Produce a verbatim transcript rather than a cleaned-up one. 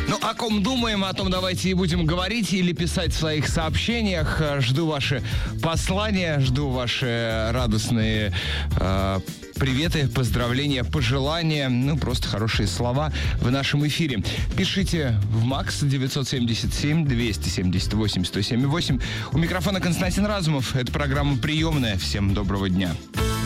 Ну, о ком думаем, о том давайте и будем говорить или писать в своих сообщениях. Жду ваши послания, жду ваши радостные э, приветы, поздравления, пожелания, ну, просто хорошие слова в нашем эфире. Пишите в МАКС девятьсот семьдесят семь двести семьдесят восемь сто семь восемь. У микрофона Константин Разумов. Это программа «Приемная». Всем доброго дня.